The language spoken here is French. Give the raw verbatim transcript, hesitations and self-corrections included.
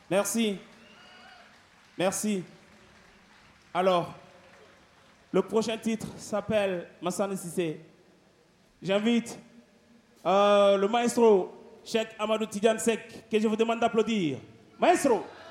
Merci. Merci. Alors, le prochain titre s'appelle Massane Sissé. J'invite euh, le maestro Cheikh Amadou Tidiane Seck, que je vous demande d'applaudir. Maestro!